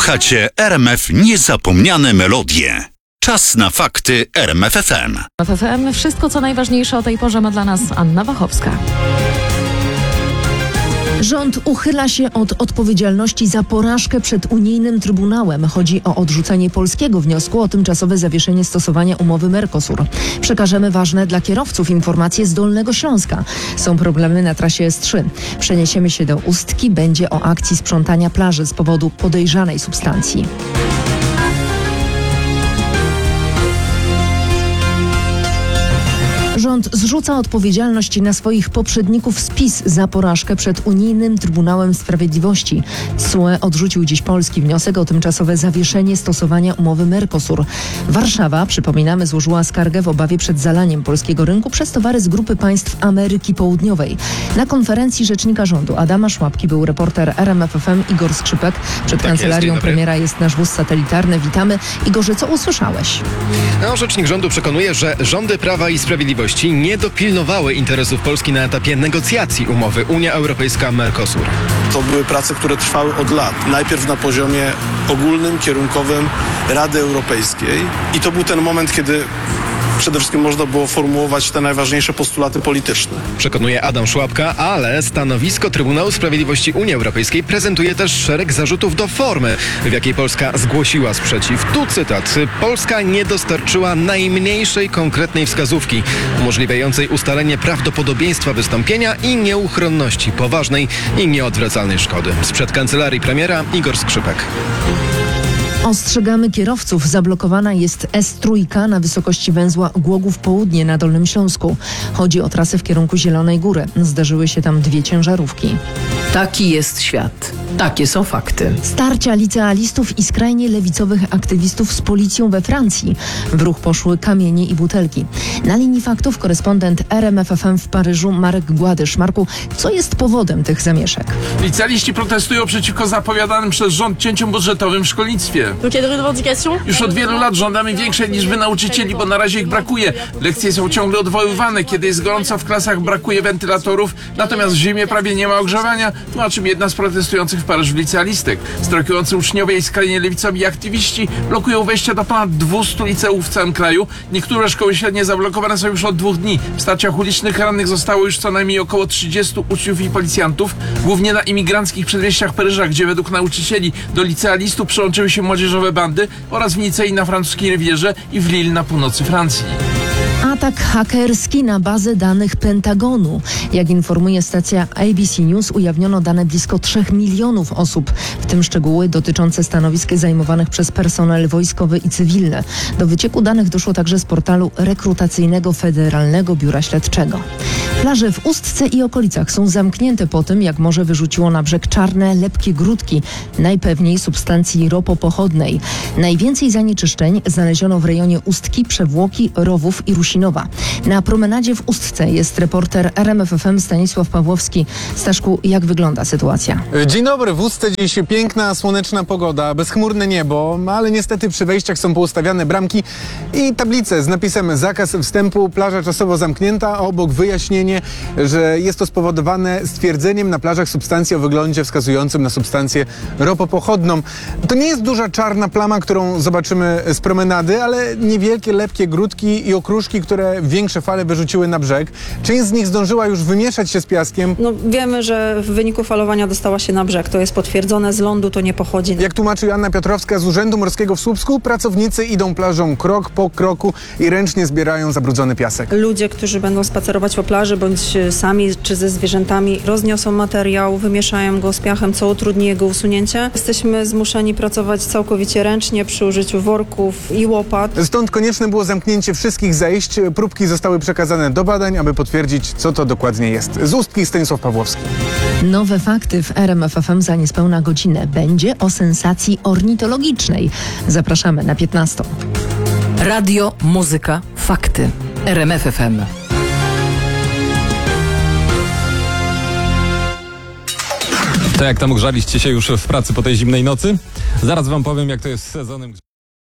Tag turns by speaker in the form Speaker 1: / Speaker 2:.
Speaker 1: Słuchacie RMF Niezapomniane melodie. Czas na fakty RMF FM.
Speaker 2: W FM wszystko, co najważniejsze o tej porze ma dla nas Anna Wachowska.
Speaker 3: Rząd uchyla się od odpowiedzialności za porażkę przed unijnym Trybunałem. Chodzi o odrzucenie polskiego wniosku o tymczasowe zawieszenie stosowania umowy Mercosur. Przekażemy ważne dla kierowców informacje z Dolnego Śląska. Są problemy na trasie S3. Przeniesiemy się do Ustki. Będzie o akcji sprzątania plaży z powodu podejrzanej substancji. Rząd zrzuca odpowiedzialność na swoich poprzedników z PiS za porażkę przed unijnym Trybunałem Sprawiedliwości. TSUE odrzucił dziś polski wniosek o tymczasowe zawieszenie stosowania umowy Mercosur. Warszawa, przypominamy, złożyła skargę w obawie przed zalaniem polskiego rynku przez towary z grupy państw Ameryki Południowej. Na konferencji rzecznika rządu Adama Szłapki był reporter RMF FM Igor Skrzypek. Przed kancelarią premiera jest nasz wóz satelitarny. Witamy. Igorze, co usłyszałeś?
Speaker 4: Rzecznik rządu przekonuje, że rządy Prawa i Sprawiedliwości nie dopilnowały interesów Polski na etapie negocjacji umowy Unia Europejska-Mercosur.
Speaker 5: To były prace, które trwały od lat. Najpierw na poziomie ogólnym, kierunkowym Rady Europejskiej. I to był ten moment, kiedy przede wszystkim można było formułować te najważniejsze postulaty polityczne.
Speaker 4: Przekonuje Adam Szłapka, ale stanowisko Trybunału Sprawiedliwości Unii Europejskiej prezentuje też szereg zarzutów do formy, w jakiej Polska zgłosiła sprzeciw. Tu cytat. Polska nie dostarczyła najmniejszej konkretnej wskazówki umożliwiającej ustalenie prawdopodobieństwa wystąpienia i nieuchronności poważnej i nieodwracalnej szkody. Sprzed kancelarii premiera Igor Skrzypek.
Speaker 3: Ostrzegamy kierowców. Zablokowana jest S3 na wysokości węzła Głogów Południe na Dolnym Śląsku. Chodzi o trasę w kierunku Zielonej Góry. Zdarzyły się tam 2 ciężarówki.
Speaker 6: Taki jest świat. Takie są fakty.
Speaker 3: Starcia licealistów i skrajnie lewicowych aktywistów z policją we Francji. W ruch poszły kamienie i butelki. Na linii faktów korespondent RMF FM w Paryżu Marek Gładysz. Marku, co jest powodem tych zamieszek?
Speaker 7: Licealiści protestują przeciwko zapowiadanym przez rząd cięciom budżetowym w szkolnictwie. Już od wielu lat żądamy większej liczby nauczycieli, bo na razie ich brakuje. Lekcje są ciągle odwoływane. Kiedy jest gorąco w klasach, brakuje wentylatorów, natomiast w zimie prawie nie ma ogrzewania, o czym jedna z protestujących w Paryżu licealistek. Strajkujący uczniowie i skrajnie lewicowi aktywiści blokują wejścia do ponad 200 liceów w całym kraju. Niektóre szkoły średnie zablokowane są już od 2 dni. W starciach ulicznych rannych zostało już co najmniej około 30 uczniów i policjantów, głównie na imigranckich przedmieściach Paryża, gdzie według nauczycieli do licealistów przyłączyły się młodzieżowe bandy, oraz w Nicei na francuskiej Rivierze i w Lille na północy Francji.
Speaker 3: Atak hakerski na bazę danych Pentagonu. Jak informuje stacja ABC News, ujawniono dane blisko 3 milionów osób, w tym szczegóły dotyczące stanowisk zajmowanych przez personel wojskowy i cywilny. Do wycieku danych doszło także z portalu rekrutacyjnego Federalnego Biura Śledczego. Plaże w Ustce i okolicach są zamknięte po tym, jak morze wyrzuciło na brzeg czarne, lepkie grudki, najpewniej substancji ropopochodnej. Najwięcej zanieczyszczeń znaleziono w rejonie Ustki, Przewłoki, Rowów i Rusinowa. Na promenadzie w Ustce jest reporter RMF FM Stanisław Pawłowski. Staszku, jak wygląda sytuacja?
Speaker 8: Dzień dobry. W Ustce dziś piękna, słoneczna pogoda, bezchmurne niebo, ale niestety przy wejściach są poustawiane bramki i tablice z napisem zakaz wstępu, plaża czasowo zamknięta, a obok wyjaśnienie, że jest to spowodowane stwierdzeniem na plażach substancji o wyglądzie wskazującym na substancję ropopochodną. To nie jest duża czarna plama, którą zobaczymy z promenady, ale niewielkie, lepkie grudki i okruszki, które większe fale wyrzuciły na brzeg. Część z nich zdążyła już wymieszać się z piaskiem.
Speaker 9: Wiemy, że w wyniku falowania dostała się na brzeg. To jest potwierdzone, z lądu to nie pochodzi.
Speaker 8: Jak tłumaczy Joanna Piotrowska z Urzędu Morskiego w Słupsku, pracownicy idą plażą krok po kroku i ręcznie zbierają zabrudzony piasek.
Speaker 9: Ludzie, którzy będą spacerować po plaży, bądź sami czy ze zwierzętami, rozniosą materiał, wymieszają go z piachem, co utrudni jego usunięcie. Jesteśmy zmuszeni pracować całkowicie ręcznie przy użyciu worków i łopat.
Speaker 8: Stąd konieczne było zamknięcie wszystkich zejść. Próbki zostały przekazane do badań, aby potwierdzić, co to dokładnie jest. Z Ustki Stanisław Pawłowski.
Speaker 3: Nowe fakty w RMF FM za niespełna godzinę. Będzie o sensacji ornitologicznej. Zapraszamy na 15.
Speaker 6: Radio, muzyka, fakty. RMF FM.
Speaker 10: To jak tam grzaliście się już w pracy po tej zimnej nocy? Zaraz wam powiem, jak to jest z sezonem.